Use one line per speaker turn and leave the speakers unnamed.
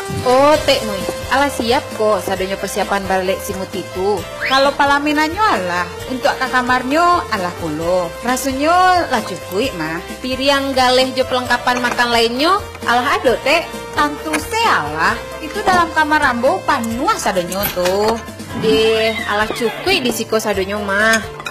Oh, tek nui. Ala siap kok sadonyo persiapan balik simut itu. Kalau palaminanyo alah, untuk ke kamarnyo alah kulo. Rasanya lah cukup mah. Piriang galeh jo pelengkapan makan lainnya alah ado tek. Tantu alah, itu dalam kamar ambo panuah sadonyo tuh. Deh, alah cukup di siko sadonyo mah.